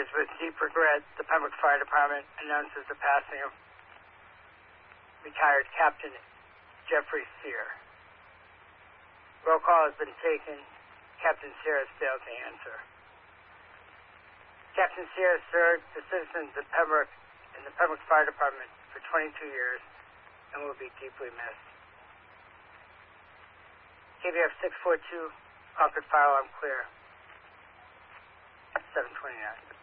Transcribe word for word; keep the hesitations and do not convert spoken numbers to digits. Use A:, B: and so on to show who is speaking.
A: is with deep regret the Pembroke Fire Department announces the passing of retired Captain Jeffrey Sear. Roll call has been taken. Captain Sear has failed to answer. Captain Sear served the citizens of Pembroke in the Pembroke Fire Department for twenty-two years and will be deeply missed. K B F six four two, Concord Fire Alarm clear. seven twenty-nine.